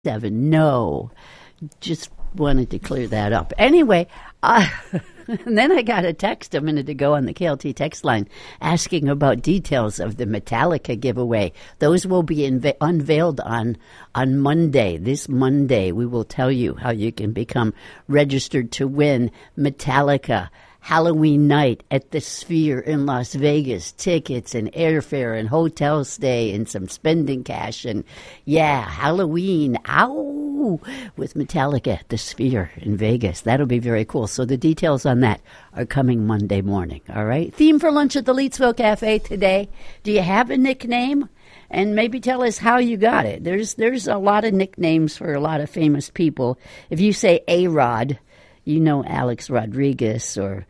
No, just wanted to clear that up. Anyway, and then I got a text a minute ago on the KLT text line asking about details of the Metallica giveaway. Those will be unveiled on Monday. This Monday, we will tell you how you can become registered to win Metallica Halloween night at the Sphere in Las Vegas. Tickets and airfare and hotel stay and some spending cash. And yeah, Halloween, with Metallica at the Sphere in Vegas. That'll be very cool. So the details on that are coming Monday morning. All right. Theme for lunch at the Leedsville Cafe today. Do you have a nickname? And maybe tell us how you got it. There's a lot of nicknames for a lot of famous people. If you say A-Rod, you know Alex Rodriguez or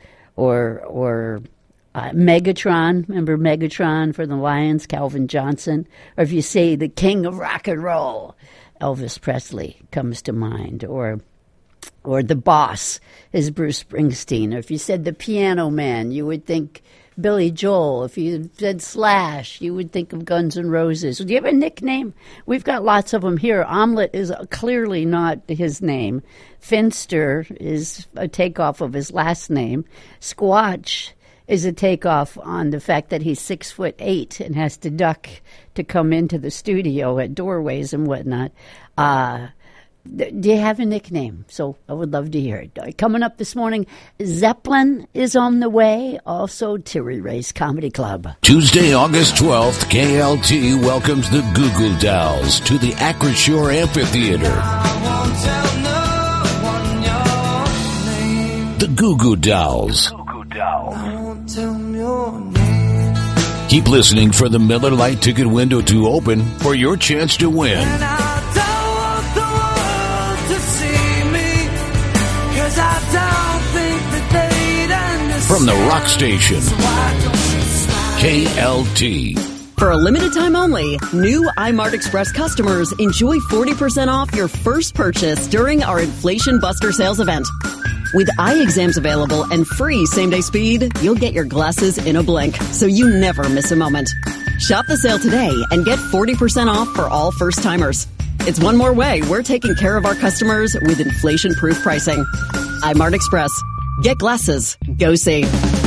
Megatron. Remember Megatron for the Lions, Calvin Johnson? Or if you say the King of Rock and Roll, Elvis Presley comes to mind. Or the Boss is Bruce Springsteen. Or if you said the Piano Man, you would think Billy Joel. If you said Slash, you would think of Guns N' Roses. Do you have a nickname? We've got lots of them here. Omelet is clearly not his name. Finster is a takeoff of his last name. Squatch is a takeoff on the fact that he's 6'8" and has to duck to come into the studio at doorways and whatnot. Do you have a nickname? So I would love to hear it. Coming up this morning, Zeppelin is on the way. Also, Terry Ray's Comedy Club. Tuesday, August 12th, KLT welcomes the Goo Goo Dolls to the Acrisure Amphitheater. The Goo Goo Dolls. Keep listening for the Miller Lite ticket window to open for your chance to win. From the rock station, KLT. For a limited time only, new iMart Express customers enjoy 40% off your first purchase during our Inflation Buster sales event. With eye exams available and free same-day speed, you'll get your glasses in a blink, so you never miss a moment. Shop the sale today and get 40% off for all first-timers. It's one more way we're taking care of our customers with inflation-proof pricing. iMart Express. Get glasses. Go see.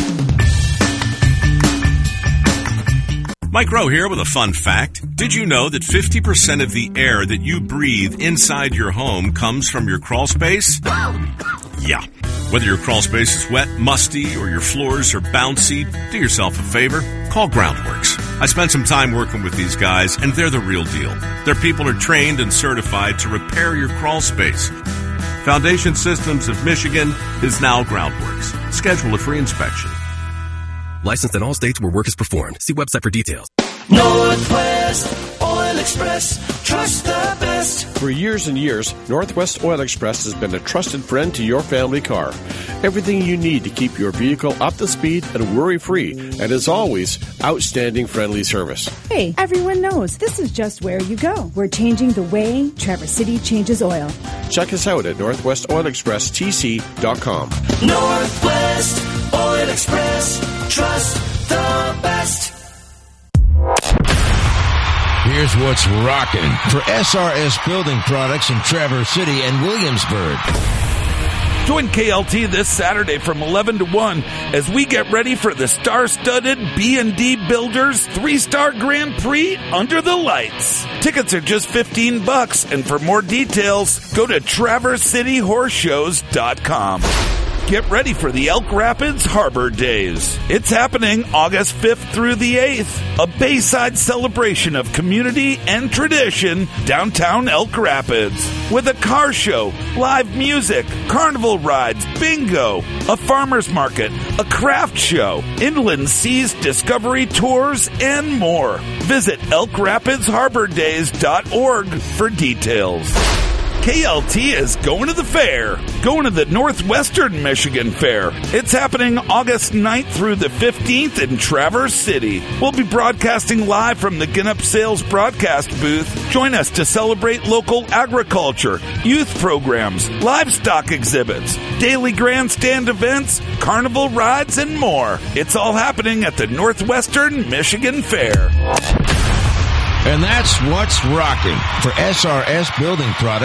Mike Rowe here with a fun fact. Did you know that 50% of the air that you breathe inside your home comes from your crawl space? Yeah. Whether your crawl space is wet, musty, or your floors are bouncy, do yourself a favor. Call Groundworks. I spent some time working with these guys, and they're the real deal. Their people are trained and certified to repair your crawl space. Foundation Systems of Michigan is now Groundworks. Schedule a free inspection. Licensed in all states where work is performed. See website for details. Northwest Oil Express, trust the best. For years and years, Northwest Oil Express has been a trusted friend to your family car. Everything you need to keep your vehicle up to speed and worry-free, and as always, outstanding friendly service. Hey, everyone knows this is just where you go. We're changing the way Traverse City changes oil. Check us out at NorthwestOilExpressTC.com. Northwest Oil Express, trust the best. Here's what's rocking for SRS Building Products in Traverse City and Williamsburg. Join KLT this Saturday from 11 to 1 as we get ready for the star-studded B&D Builders 3-Star Grand Prix Under the Lights. Tickets are just $15, and for more details, go to TraverseCityHorseShows.com. Get ready for the Elk Rapids Harbor Days. It's happening August 5th through the 8th. A Bayside celebration of community and tradition downtown Elk Rapids. With a car show, live music, carnival rides, bingo, a farmer's market, a craft show, inland seas discovery tours, and more. Visit ElkRapidsHarborDays.org for details. KLT is going to the fair, going to the Northwestern Michigan Fair. It's happening August 9th through the 15th in Traverse City. We'll be broadcasting live from the Ginup Sales broadcast booth. Join us to celebrate local agriculture, youth programs, livestock exhibits, daily grandstand events, carnival rides, and more. It's all happening at the Northwestern Michigan Fair. And that's what's rocking for SRS Building Products.